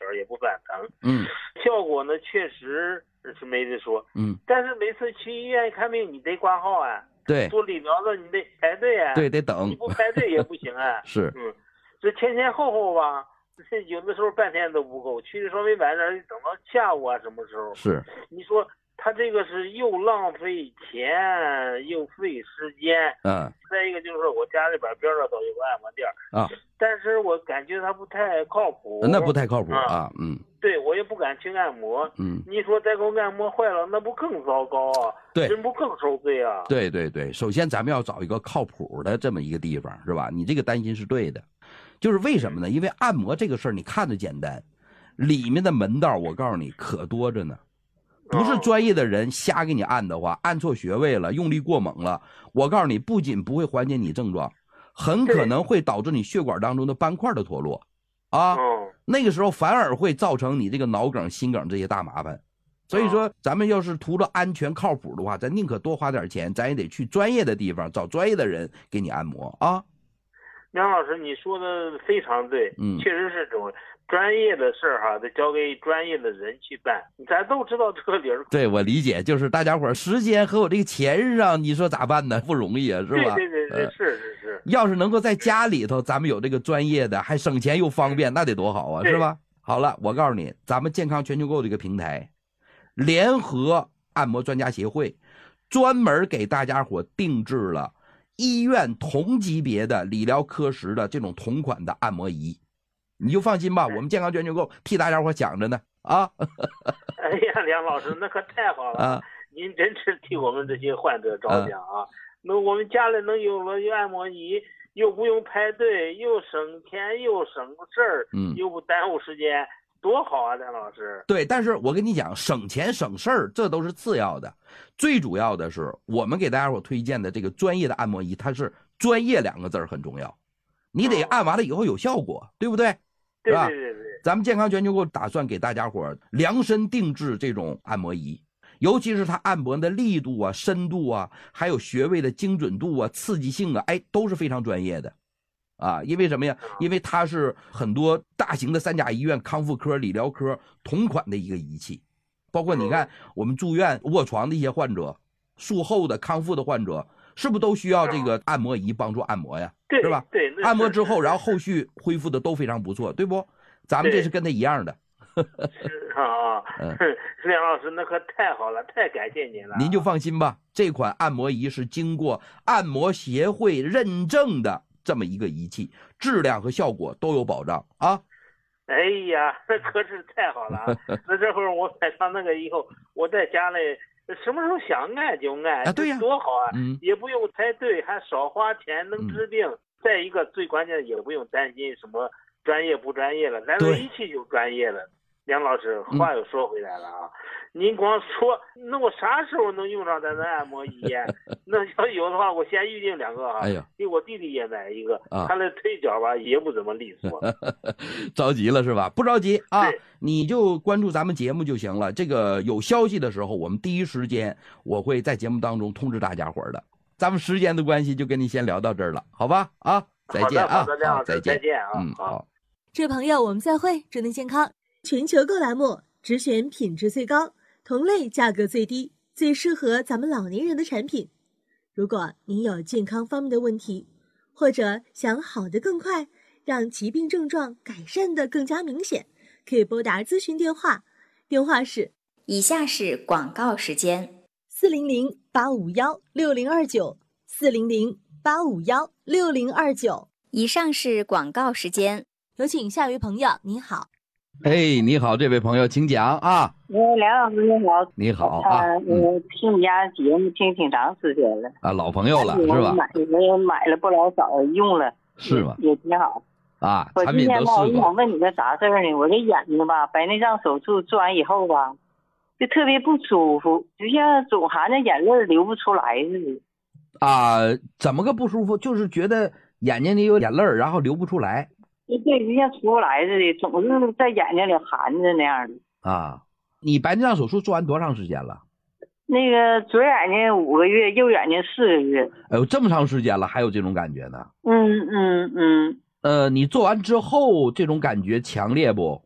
也不犯疼。效果呢确实是没得说。但是每次去医院看病，你得挂号啊。 对， 做理疗的你得排队啊。 对，得等。 你不排队也不行啊。 是。 这前后吧，有的时候半天都不够，去的稍微晚点，等到下午啊什么时候？ 是。 你说他这个是又浪费钱又费时间。再一个就是我家里边上都有个按摩店啊，但是我感觉它不太靠谱。 那不太靠谱啊。 对，我也不敢去按摩。你说再给我按摩坏了，那不更糟糕啊？ 对， 人不更受罪啊？ 对对对，首先咱们要找一个靠谱的这么一个地方，是吧？你这个担心是对的，就是为什么呢？因为按摩这个事儿，你看着简单，里面的门道我告诉你可多着呢。不是专业的人瞎给你按的话，按错穴位了，用力过猛了，我告诉你，不仅不会缓解你症状，很可能会导致你血管当中的斑块的脱落啊。那个时候反而会造成你这个脑梗、心梗这些大麻烦。所以说，咱们要是图着安全靠谱的话，咱宁可多花点钱，咱也得去专业的地方找专业的人给你按摩啊。 梁老师，你说的非常对，确实是这种专业的事儿哈，得交给专业的人去办。咱都知道这个理儿。 对，我理解，就是大家伙时间和我这个钱上，你说咋办呢？不容易啊，是吧？ 对对对，是。 要是能够在家里头，咱们有这个专业的，还省钱又方便，那得多好啊，是吧？好了，我告诉你，咱们健康全球购这个平台，联合按摩专家协会，专门给大家伙定制了医院同级别的理疗科室的这种同款的按摩仪，你就放心吧，我们健康全球购替大家伙想着呢啊！ 哎呀，梁老师，那可太好了啊！您真是替我们这些患者着想啊！那我们家里能有了按摩仪，又不用排队，又省钱又省事儿，又不耽误时间，多好啊，梁老师。 对，但是我跟你讲，省钱省事儿这都是次要的，最主要的是我们给大家伙推荐的这个专业的按摩仪，它是专业2个字很重要，你得按完了以后有效果，对不对？ 对对对对。 咱们健康全球购打算给大家伙量身定制这种按摩仪，尤其是它按摩的力度啊、深度啊，还有穴位的精准度啊、刺激性啊，都是非常专业的。因为什么呀？因为它是很多大型的3甲医院康复科、理疗科同款的一个仪器，包括你看我们住院卧床的一些患者、术后的康复的患者，是不是都需要这个按摩仪帮助按摩呀？ 对， 是吧？ 对， 按摩之后，然后后续恢复的都非常不错，对不？咱们这是跟他一样的。 是啊，梁老师，那可太好了，太感谢您了。 您就放心吧，这款按摩仪是经过按摩协会认证的这么一个仪器，质量和效果都有保障啊。 哎呀，那可是太好了啊！那这会儿我买上那个以后，我在家里什么时候想按就按啊，对呀， 多好啊！也不用排队，还少花钱，能治病。再一个，最关键的也不用担心什么专业不专业了，咱这仪器就专业了。梁老师，话又说回来了啊，您光说，那我啥时候能用上咱的按摩仪呀？那要有的话，我先预定2个啊。给我弟弟也买一个，他的腿脚吧也不怎么利索。 着急了是吧？不着急啊，你就关注咱们节目就行了。这个有消息的时候，我们第一时间我会在节目当中通知大家伙的。咱们时间的关系，就跟你先聊到这儿了，好吧？啊，再见啊， 好，再见啊， 好。 这位朋友，我们再会，祝您健康。全球购栏目只选品质最高、同类价格最低、最适合咱们老年人的产品。如果您有健康方面的问题，或者想好得更快，让疾病症状改善得更加明显，可以拨打咨询电话，电话是以下是广告时间 ：400-851-6029 400-851-6029。 以上是广告时间， 有请下一位朋友。你好。 你好，这位朋友，请讲啊。 梁老师你好。 你好啊。 我听你家节目听挺长时间了啊，老朋友了是吧？ 我买了不老少，用了是吗？ 也挺好啊。 我今天吧，我想问你个啥事儿呢？我这眼睛吧，白内障手术做完以后吧，就特别不舒服，就像总含着眼泪流不出来似的。 怎么个不舒服？就是觉得眼睛里有眼泪，然后流不出来。 对，就像出不来似的，总是在眼睛里含着那样的。 你白内障手术做完多长时间了？ 那个左眼睛5个月，右眼睛4个月。 哎呦，这么长时间了，还有这种感觉呢？ 你做完之后这种感觉强烈不？